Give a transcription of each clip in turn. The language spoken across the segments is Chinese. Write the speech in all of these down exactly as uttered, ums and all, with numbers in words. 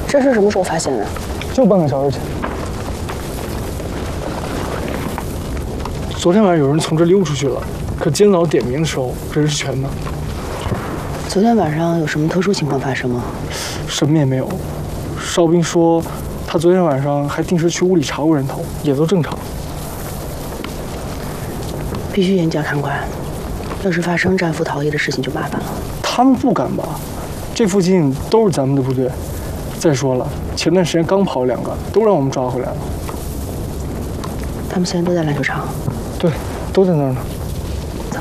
这是什么时候发现的？ 就半个小时前。昨天晚上有人从这溜出去了，可今天早上点名的时候人是全的。 昨天晚上有什么特殊情况发生吗？ 什么也没有。哨兵说，他昨天晚上还定时去屋里查过人头，也都正常。 必须严加看管，要是发生战俘逃逸的事情就麻烦了。 他们不敢吧？这附近都是咱们的部队。再说了，前段时间刚跑两个，都让我们抓回来了。 他们现在都在篮球场。 对，都在那儿呢。 走。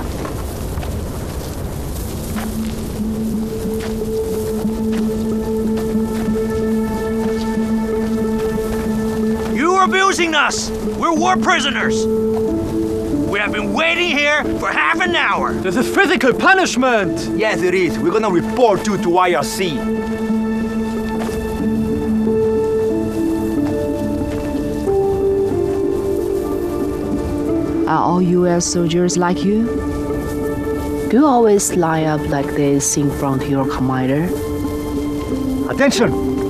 You are abusing us. We're war prisoners. We have been waiting here for half an hour. This is physical punishment. Yes, it is. We're gonna report you to I R C. Are all U S soldiers like you? Do you always line up like this in front of your commander? Attention!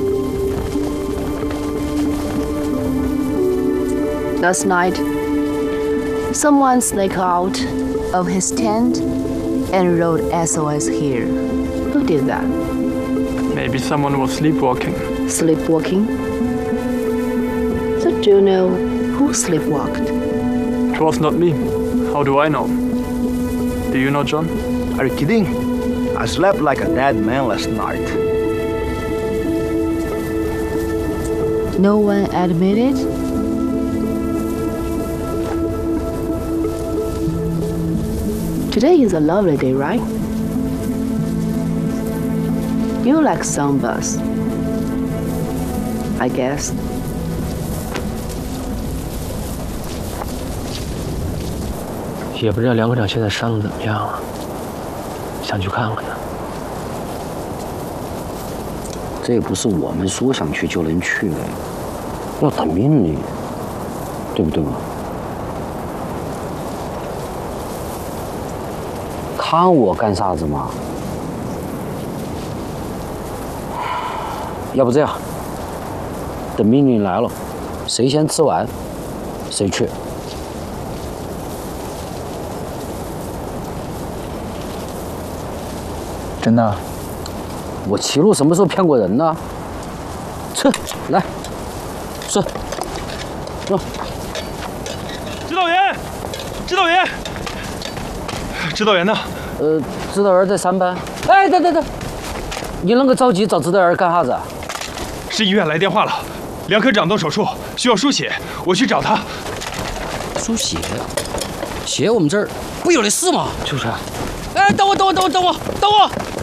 Last night, someone snuck out of his tent and wrote S O S here. Who did that? Maybe someone was sleepwalking. Sleepwalking? So do you know who sleepwalked? It was not me. How do I know? Do you know, John? Are you kidding? I slept like a dead man last night. No one admitted? Today is a lovely day, right? You like sunbus, I guess. 也不知道梁科长现在伤得怎么样了，想去看看他。 这也不是我们说想去就能去的，要等命令，对不对嘛？看我干啥子嘛？要不这样，等命令来了，谁先吃完，谁去。 真的？ 我齐路什么时候骗过人呢？吃，来，吃，走。 指导员，指导员，指导员呢？ 呃，指导员在上班。哎，等等等，你那么着急找指导员干啥子啊？ 市医院来电话了，梁科长动手术需要输血，我去找他。 输血？血我们这儿不有的是吗？ 就是啊。 哎，等我，等我，等我，等我，等我。